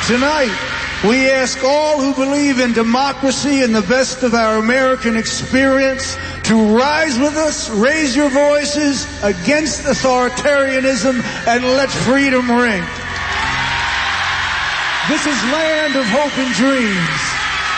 Tonight, we ask all who believe in democracy and the best of our American experience to rise with us, raise your voices against authoritarianism, and let freedom ring. This is Land of Hope and Dreams.